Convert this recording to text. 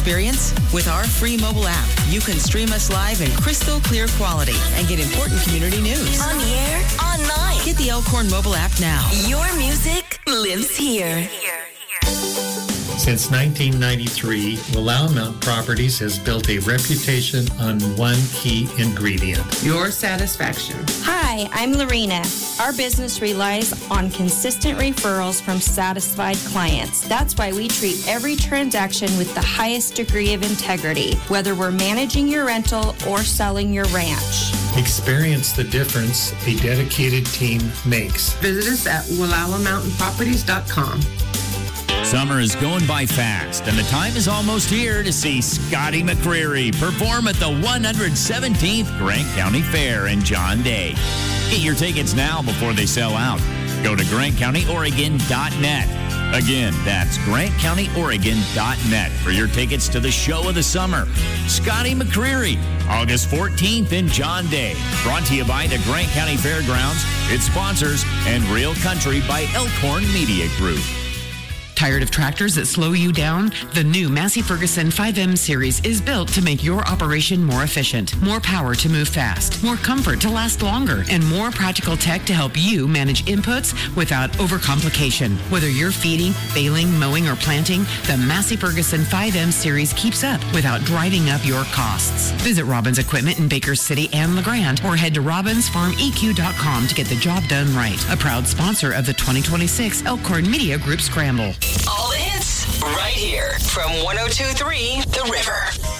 experience? With our free mobile app, you can stream us live in crystal clear quality and get important community news. On the air, online. Get the Elkhorn mobile app now. Your music lives here. Since 1993, Willamette Properties has built a reputation on one key ingredient: your satisfaction. Hi, I'm Lorena. Our business relies on consistent referrals from satisfied clients. That's why we treat every transaction with the highest degree of integrity, whether we're managing your rental or selling your ranch. Experience the difference a dedicated team makes. Visit us at WillawaMountainProperties.com. Summer is going by fast, and the time is almost here to see Scotty McCreery perform at the 117th Grant County Fair in John Day. Get your tickets now before they sell out. Go to GrantCountyOregon.net. Again, that's GrantCountyOregon.net for your tickets to the show of the summer. Scotty McCreery, August 14th in John Day. Brought to you by the Grant County Fairgrounds, its sponsors, and Real Country by Elkhorn Media Group. Tired of tractors that slow you down? The new Massey Ferguson 5M series is built to make your operation more efficient. More power to move fast, more comfort to last longer, and more practical tech to help you manage inputs without overcomplication. Whether you're feeding, baling, mowing, or planting, the Massey Ferguson 5M series keeps up without driving up your costs. Visit Robbins Equipment in Baker City and LeGrand, or head to RobbinsFarmEQ.com to get the job done right. A proud sponsor of the 2026 Elkhorn Media Group Scramble. All the hits right here from 102.3 The River.